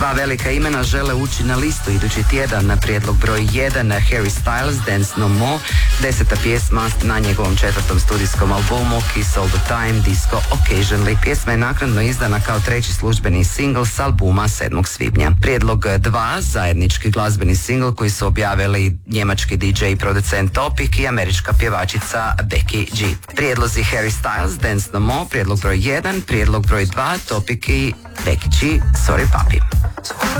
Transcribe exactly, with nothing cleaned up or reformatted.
Dva velika imena žele ući na listu idući tjedan. Na prijedlog broj jedan Harry Styles, Dance No More, deseta pjesma na njegovom četvrtom studijskom albumu Kiss All The Time, Disco Occasionally. Pjesma je naknadno izdana kao treći službeni singl s albuma sedmog svibnja. Prijedlog dva, zajednički glazbeni singl koji su objavili njemački D J i producent Topik i američka pjevačica Becky G. Prijedlozi Harry Styles, Dance No More, prijedlog broj jedan, prijedlog broj dva, Topik i Becky G, Sorry Papi.